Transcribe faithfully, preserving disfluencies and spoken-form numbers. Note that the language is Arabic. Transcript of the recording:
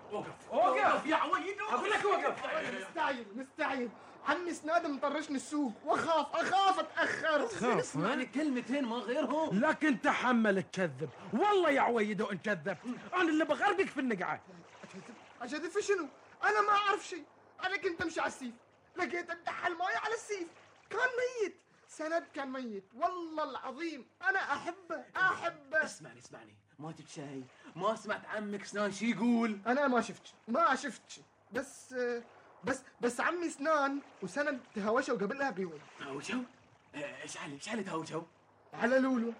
وقف وقف يا عويد، اقول لك وقف. مستعجل مستعجل عمي سناد مطرشني السوق، واخاف اخاف اتاخر. تخاف اسمعني كلمتين ما غيرهم. لكن تحمل تكذب، والله يا عويد وان كذبت انا اللي بغربك في النقعه. اجدف في شنو؟ انا ما اعرف شيء. انا كنت امشي على السيف، لقيت الدحل ماي على السيف، كان ميت. سند كان ميت، والله العظيم انا احبه احبه. اسمعني اسمعني، ما تتشاي، ما سمعت عمك سنان شي يقول؟ انا ما شفت ما شفت شيء، بس بس بس عمي سنان وسند تهاوشوا قبلها بيوم. تهاوشوا؟ ايش علي ايش علي تهاوشوا؟ على لولو